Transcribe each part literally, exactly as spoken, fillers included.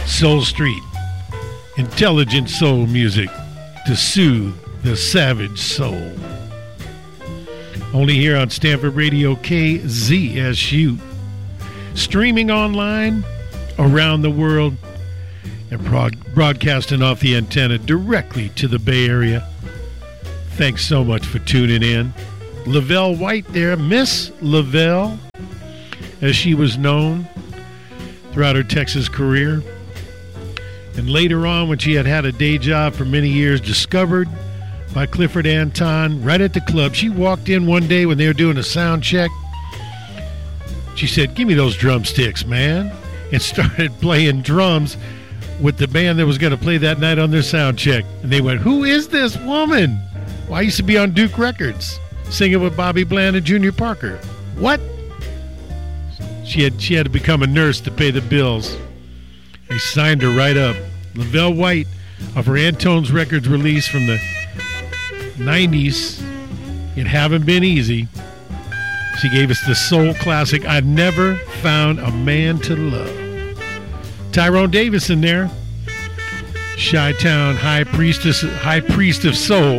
Soul Street, intelligent soul music to soothe the savage soul. Only here on Stanford Radio K Z S U. Streaming online around the world and broad- broadcasting off the antenna directly to the Bay Area. Thanks so much for tuning in. Lavelle White there, Miss Lavelle, as she was known throughout her Texas career. And later on, when she had had a day job for many years, discovered by Clifford Anton right at the club. She walked in one day when they were doing a sound check. She said, "Give me those drumsticks, man," and started playing drums with the band that was going to play that night on their sound check. And they went, "Who is this woman?" Well, I used to be on Duke Records, singing with Bobby Bland and Junior Parker. What? She had she had to become a nurse to pay the bills. They signed her right up. Lavelle White, of her Antones Records release from the nineties, It Haven't Been Easy. She gave us the soul classic, I've Never Found a Man to Love. Tyrone Davis in there. Chi-Town High Priestess, High Priest of Soul.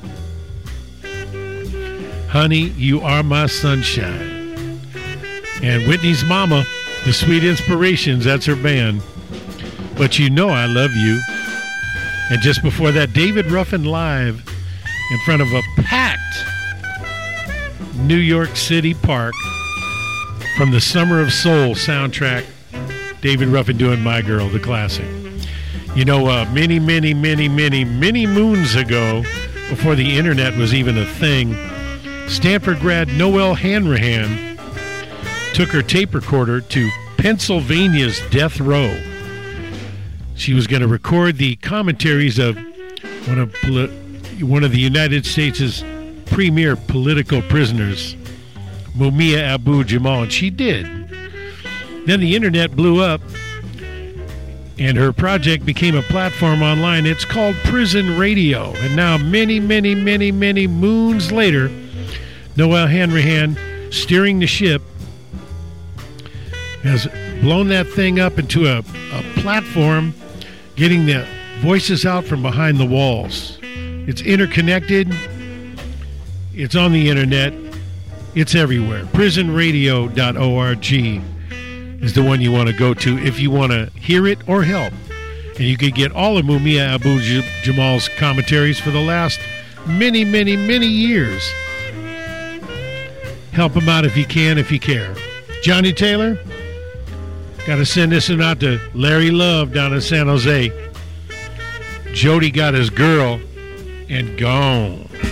Honey, You Are My Sunshine. And Whitney's Mama, The Sweet Inspirations, that's her band. But You Know I Love You. And just before that, David Ruffin live in front of a packed New York City park from the Summer of Soul soundtrack. David Ruffin doing My Girl, the classic. You know, uh, many, many, many, many, many moons ago, before the internet was even a thing, Stanford grad Noelle Hanrahan took her tape recorder to Pennsylvania's death row. She was going to record the commentaries of one of one of the United States' premier political prisoners, Mumia Abu-Jamal, and she did. Then the internet blew up, and her project became a platform online. It's called Prison Radio, and now many, many, many, many moons later, Noelle Hanrahan, steering the ship, has blown that thing up into a, a platform, getting the voices out from behind the walls. It's interconnected. It's on the internet. It's everywhere. prison radio dot org is the one you want to go to if you want to hear it or help. And you can get all of Mumia Abu-Jamal's commentaries for the last many, many, many years. Help him out if you can, if you care. Johnny Taylor? Got to send this one out to Larry Love down in San Jose. Jody got his girl and gone.